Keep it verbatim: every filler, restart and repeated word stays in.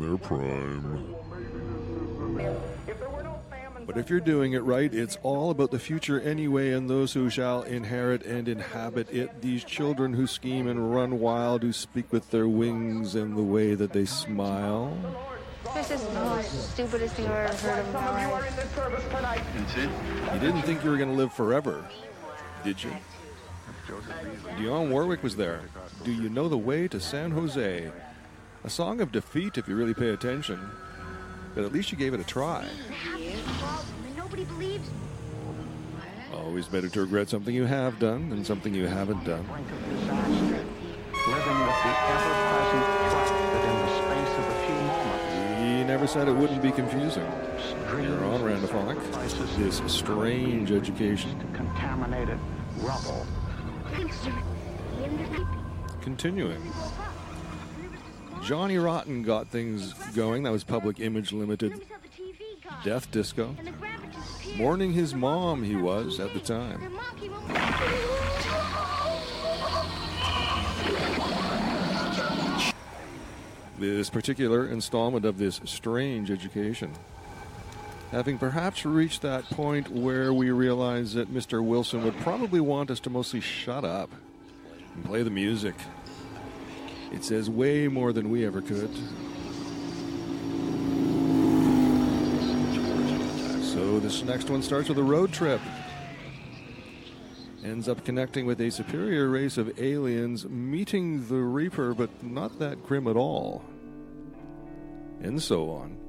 their prime. But if you're doing it right, it's all about the future anyway, and those who shall inherit and inhabit it, these children who scheme and run wild, who speak with their wings and the way that they smile. This is the stupidest thing I've ever heard of in my life. You didn't think you were going to live forever, did you? Dionne Warwick was there. Do you know the way to San Jose? A song of defeat if you really pay attention, but at least you gave it a try. Nobody believes. Always better to regret something you have done than something you haven't done. Living with the ever-present threat that in the space of a few moments. He never said it wouldn't be confusing. You're on Randophonic. This strange education. Contaminated rubble. Continuing. Johnny Rotten got things going. That was Public Image Limited. Death Disco. Mourning his mom, he was at the time. This particular installment of this strange education, having perhaps reached that point where we realize that Mister Wilson would probably want us to mostly shut up and play the music. It says way more than we ever could. So this next one starts with a road trip. Ends up connecting with a superior race of aliens, meeting the Reaper, but not that grim at all. And so on.